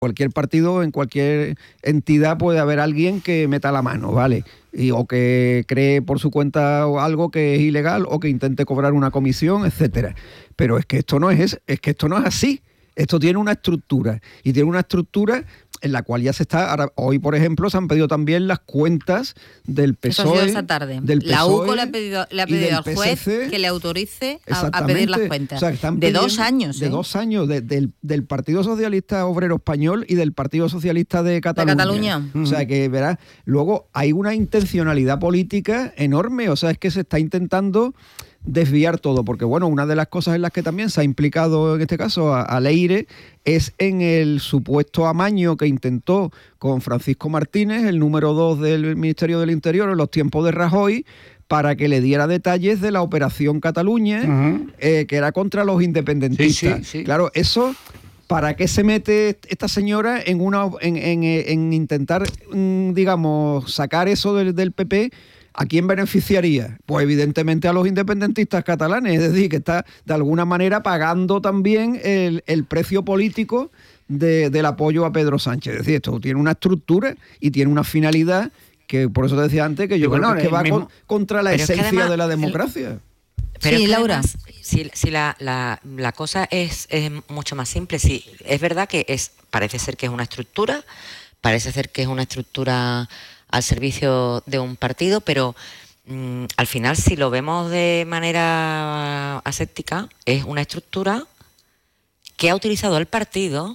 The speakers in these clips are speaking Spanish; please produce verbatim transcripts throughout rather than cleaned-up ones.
cualquier partido, en cualquier entidad puede haber alguien que meta la mano, ¿vale? Y, o que cree por su cuenta algo que es ilegal o que intente cobrar una comisión, etcétera. Pero es que esto no es, es que esto no es así. Esto tiene una estructura y tiene una estructura en la cual ya se está... Ahora, hoy, por ejemplo, se han pedido también las cuentas del P S O E. Eso ha sido esta tarde. Del P S O E, la U C O le ha pedido, le ha pedido al juez que le autorice a, a pedir las cuentas. O sea, están de dos años. De ¿eh? dos años, de, del, del Partido Socialista Obrero Español y del Partido Socialista de Cataluña. De Cataluña. O sea, que verás, luego hay una intencionalidad política enorme. O sea, es que se está intentando desviar todo, porque bueno, una de las cosas en las que también se ha implicado en este caso a, a Leire es en el supuesto amaño que intentó con Francisco Martínez, el número dos del Ministerio del Interior en los tiempos de Rajoy, para que le diera detalles de la Operación Cataluña, uh-huh. eh, que era contra los independentistas. Sí, sí, sí. Claro, eso... ¿Para qué se mete esta señora en una en, en, en intentar, digamos, sacar eso del, del P P? ¿A quién beneficiaría? Pues evidentemente a los independentistas catalanes, es decir, que está de alguna manera pagando también el, el precio político de, del apoyo a Pedro Sánchez. Es decir, esto tiene una estructura y tiene una finalidad que, por eso te decía antes, que yo bueno, creo que, es que va mismo, con, contra la esencia es que además, de la democracia. El, pero sí, es Laura. Además, si, si la, la, la cosa es, es mucho más simple, sí, es verdad que es parece ser que es una estructura, parece ser que es una estructura al servicio de un partido, pero mmm, al final, si lo vemos de manera aséptica, es una estructura que ha utilizado el partido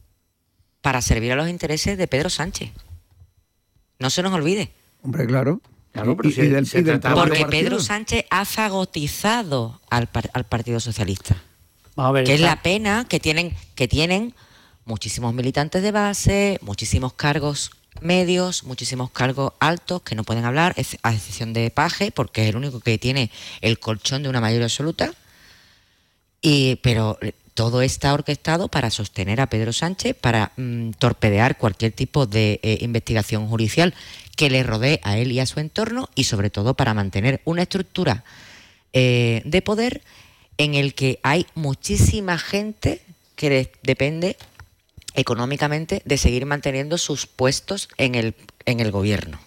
para servir a los intereses de Pedro Sánchez. No se nos olvide. Hombre, claro. Claro, pero y, si, y del, si y del porque Pedro Sánchez ha fagotizado al, al Partido Socialista. Vamos a ver, que es la pena que tienen, que tienen muchísimos militantes de base, muchísimos cargos medios, muchísimos cargos altos que no pueden hablar, a excepción de Paje, porque es el único que tiene el colchón de una mayoría absoluta. Y, pero todo está orquestado para sostener a Pedro Sánchez, para mm, torpedear cualquier tipo de eh, investigación judicial que le rodee a él y a su entorno, y sobre todo para mantener una estructura eh, de poder en el que hay muchísima gente que de- depende económicamente de seguir manteniendo sus puestos en el, en el gobierno.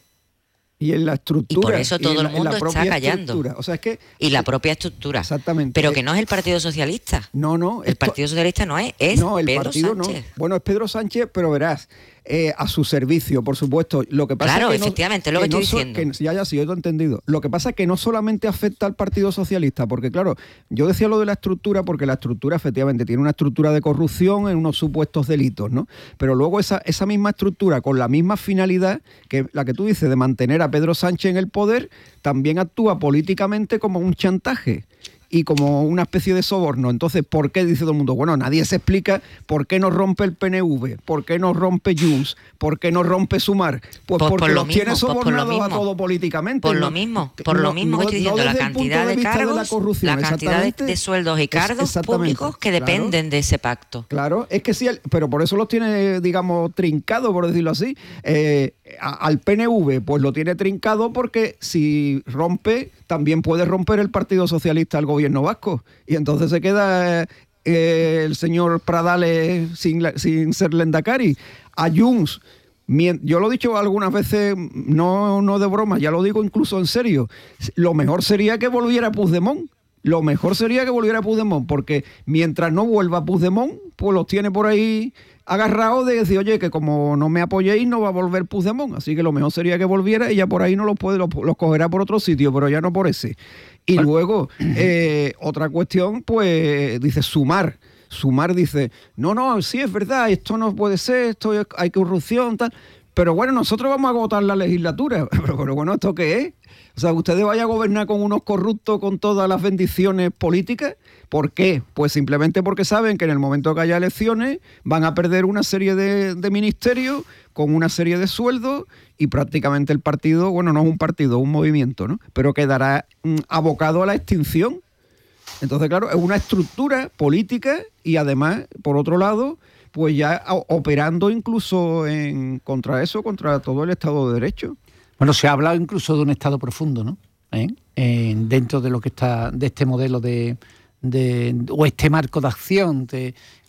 Y en la estructura. Y por eso todo el mundo está callando. O sea, es que, y la propia estructura. Exactamente. Pero que no es el Partido Socialista. No, no. El esto, Partido Socialista no es, es no, el Pedro partido Sánchez. No. Bueno, es Pedro Sánchez, pero verás, eh, a su servicio, por supuesto. Lo que pasa claro, es que efectivamente, no, lo que, que estoy no diciendo. So, que, ya, ya, sí, yo lo he entendido. Lo que pasa es que no solamente afecta al Partido Socialista, porque claro, yo decía lo de la estructura, porque la estructura efectivamente tiene una estructura de corrupción en unos supuestos delitos, ¿no? Pero luego esa, esa misma estructura, con la misma finalidad, que la que tú dices, de mantener a Pedro Sánchez en el poder, también actúa políticamente como un chantaje y como una especie de soborno. Entonces, ¿por qué dice todo el mundo? Bueno, nadie se explica por qué no rompe el P N V, por qué no rompe Junts, por qué no rompe Sumar. Pues, pues porque por los mismo, tiene sobornados pues a todo políticamente. Por ¿no? lo mismo, por no, lo mismo que estoy diciendo, no la cantidad de, de cargos, la, corrupción, la cantidad de, de sueldos y cargos públicos que claro, dependen de ese pacto. Claro, es que sí, pero por eso los tiene, digamos, trincado, por decirlo así. Eh, a, al P N V, pues lo tiene trincado porque si rompe, también puede romper el Partido Socialista al gobierno vasco. Y entonces se queda eh, el señor Pradales sin, sin ser Lendakari. A Junts, yo lo he dicho algunas veces, no, no de broma, ya lo digo incluso en serio, lo mejor sería que volviera Puigdemont. Lo mejor sería que volviera Puigdemont, porque mientras no vuelva Puigdemont, pues los tiene por ahí agarrados de decir, oye, que como no me apoyéis, no va a volver Puigdemont. Así que lo mejor sería que volviera y ya por ahí no los puede, los, los cogerá por otro sitio, pero ya no por ese. Y bueno, luego, eh, otra cuestión, pues, dice Sumar. Sumar dice, no, no, sí es verdad, esto no puede ser, esto hay corrupción, tal. Pero bueno, nosotros vamos a agotar la legislatura. Pero, pero bueno, ¿esto qué es? O sea, ¿ustedes vayan a gobernar con unos corruptos con todas las bendiciones políticas? ¿Por qué? Pues simplemente porque saben que en el momento que haya elecciones van a perder una serie de, de ministerios con una serie de sueldos y prácticamente el partido, bueno, no es un partido, es un movimiento, ¿no? Pero quedará mm, abocado a la extinción. Entonces, claro, es una estructura política y además, por otro lado, pues ya operando incluso en contra eso, contra todo el Estado de Derecho. Bueno, se ha hablado incluso de un Estado profundo, ¿no? ¿Eh? Eh, dentro de lo que está, de este modelo de, de o este marco de acción de,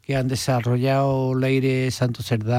que han desarrollado Leire, Santo Cerdá